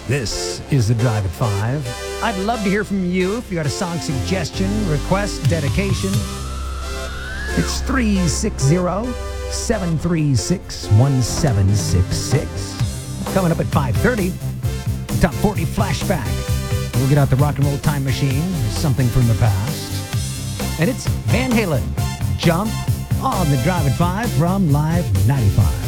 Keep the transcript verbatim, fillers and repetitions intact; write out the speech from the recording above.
This is The Drive at five. I'd love to hear from you if you got a song suggestion, request, dedication. It's three six zero, seven three six, one seven six six. Coming up at five thirty, Top forty Flashback. We'll get out the rock and roll time machine, something from the past. And it's Van Halen, Jump, on The Drive at five from Live ninety-five.